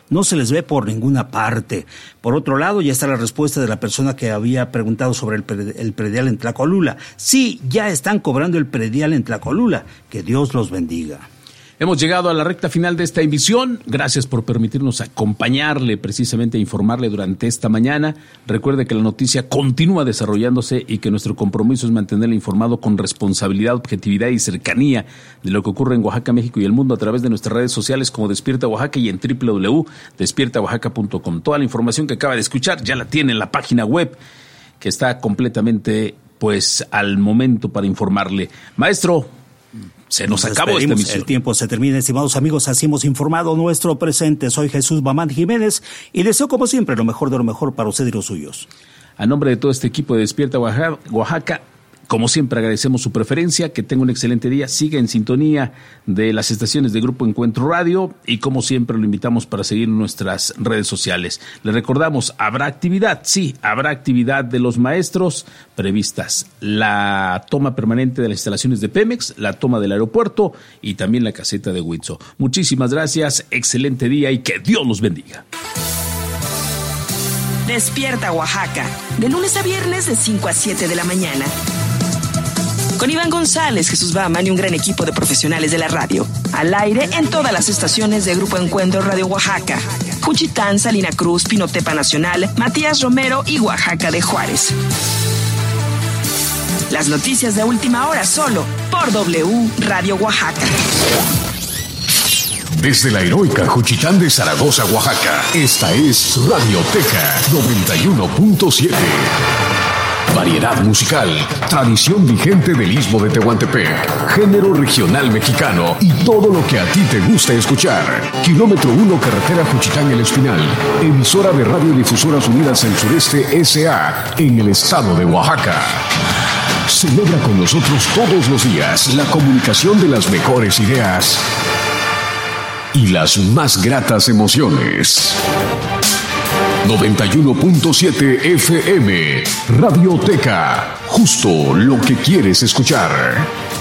no se les ve por ninguna parte. Por otro lado, ya está la respuesta de la persona que había preguntado sobre el predial en Tlacolula. Sí, ya están cobrando el predial en Tlacolula. Que Dios los bendiga. Hemos llegado a la recta final de esta emisión. Gracias por permitirnos acompañarle, precisamente a informarle durante esta mañana. Recuerde que la noticia continúa desarrollándose y que nuestro compromiso es mantenerle informado con responsabilidad, objetividad y cercanía de lo que ocurre en Oaxaca, México y el mundo a través de nuestras redes sociales como Despierta Oaxaca y en www.despiertaoaxaca.com. Toda la información que acaba de escuchar ya la tiene en la página web, que está completamente al momento para informarle. Maestro, se nos acabó esta emisión. El tiempo se termina, estimados amigos. Así hemos informado nuestro presente. Soy Jesús Mamán Jiménez y deseo, como siempre, lo mejor de lo mejor para usted y los suyos. A nombre de todo este equipo de Despierta Oaxaca, como siempre, agradecemos su preferencia. Que tenga un excelente día. Siga en sintonía de las estaciones de Grupo Encuentro Radio y, como siempre, lo invitamos para seguir nuestras redes sociales. Le recordamos, habrá actividad. Sí, habrá actividad de los maestros previstas. La toma permanente de las instalaciones de Pemex, la toma del aeropuerto y también la caseta de Huitzo. Muchísimas gracias. Excelente día y que Dios los bendiga. Despierta Oaxaca. De lunes a viernes de 5 a 7 de la mañana. Con Iván González, Jesús Baman y un gran equipo de profesionales de la radio. Al aire en todas las estaciones de Grupo Encuentro Radio Oaxaca. Juchitán, Salina Cruz, Pinotepa Nacional, Matías Romero y Oaxaca de Juárez. Las noticias de última hora solo por W Radio Oaxaca. Desde la heroica Juchitán de Zaragoza, Oaxaca, esta es Radioteca 91.7. Variedad musical, tradición vigente del Istmo de Tehuantepec, género regional mexicano y todo lo que a ti te gusta escuchar. Kilómetro 1, carretera Juchitán El Espinal, emisora de Radiodifusoras Unidas del Sureste S.A. en el estado de Oaxaca. Celebra con nosotros todos los días la comunicación de las mejores ideas y las más gratas emociones. 91.7 FM, Radioteca, justo lo que quieres escuchar.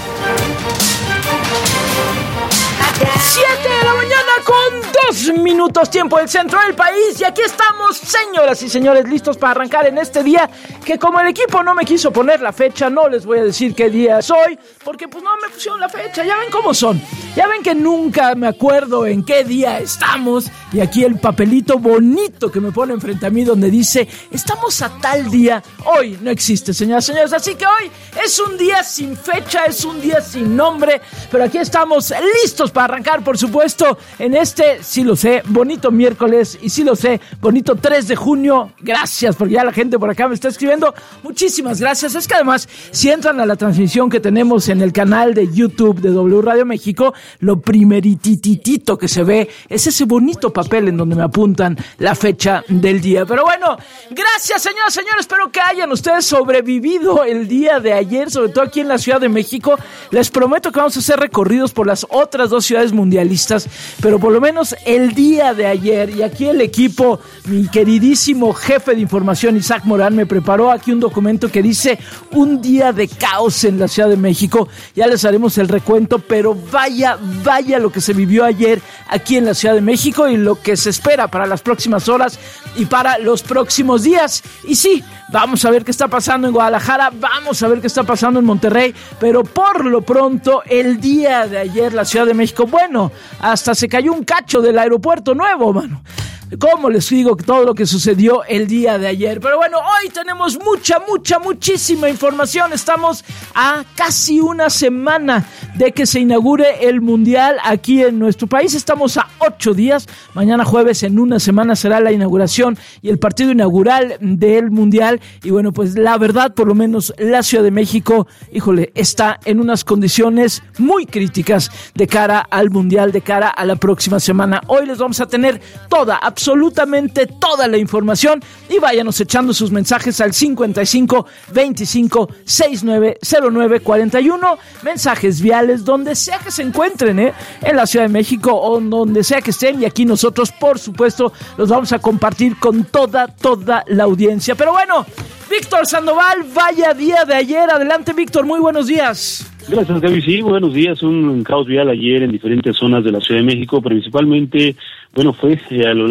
7 de la mañana con 2 minutos, tiempo del centro del país. Y aquí estamos, señoras y señores, listos para arrancar en este día, que como el equipo no me quiso poner la fecha, no les voy a decir qué día es hoy, porque pues no me pusieron la fecha. Ya ven cómo son, ya ven que nunca me acuerdo en qué día estamos. Y aquí el papelito bonito que me pone enfrente a mí donde dice, estamos a tal día, hoy no existe, señoras y señores. Así que hoy es un día sin fecha, es un día sin nombre, pero aquí estamos listos para arrancar, por supuesto, en este, sí lo sé, bonito miércoles, y sí lo sé, bonito 3 de junio. Gracias, porque ya la gente por acá me está escribiendo. Muchísimas gracias. Es que además, si entran a la transmisión que tenemos en el canal de YouTube de W Radio México, lo primerititito que se ve es ese bonito papel en donde me apuntan la fecha del día. Pero bueno, gracias, señoras y señores. Espero que hayan ustedes sobrevivido el día de ayer, sobre todo aquí en la Ciudad de México. Les prometo que vamos a hacer recorridos por las otras 2 ciudades mundialistas, pero por lo menos el día de ayer, y aquí el equipo, mi queridísimo jefe de información Isaac Morán, me preparó aquí un documento que dice un día de caos en la Ciudad de México. Ya les haremos el recuento, pero vaya lo que se vivió ayer aquí en la Ciudad de México y lo que se espera para las próximas horas y para los próximos días. Y sí, vamos a ver qué está pasando en Guadalajara, vamos a ver qué está pasando en Monterrey, pero por lo pronto, el día de ayer la Ciudad de México, bueno, hasta se cayó un cacho del aeropuerto nuevo, mano. ¿Cómo les digo todo lo que sucedió el día de ayer? Pero bueno, hoy tenemos muchísima información. Estamos a casi una semana de que se inaugure el Mundial aquí en nuestro país. Estamos a 8 días. Mañana jueves, en una semana, será la inauguración y el partido inaugural del Mundial. Y bueno, pues la verdad, por lo menos la Ciudad de México, híjole, está en unas condiciones muy críticas de cara al Mundial, de cara a la próxima semana. Hoy les vamos a tener absolutamente toda la información, y váyanos echando sus mensajes al 55 25 69 09 41, mensajes viales donde sea que se encuentren, en la Ciudad de México o donde sea que estén, y aquí nosotros por supuesto los vamos a compartir con toda la audiencia. Pero bueno, Víctor Sandoval, vaya día de ayer. Adelante, Víctor, muy buenos días. Gracias, Gaby. Sí, buenos días. Un caos vial ayer en diferentes zonas de la Ciudad de México, principalmente, bueno, fue a lo